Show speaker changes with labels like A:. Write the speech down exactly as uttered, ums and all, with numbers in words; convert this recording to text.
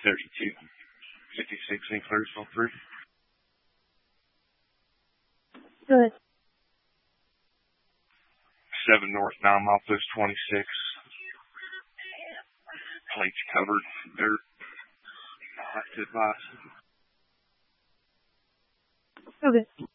A: thirty-two fifty-six in Clearsville three.
B: Good.
A: seven North nine Mile Post twenty-six. Plates covered, dirt. Not to advise.
B: Okay.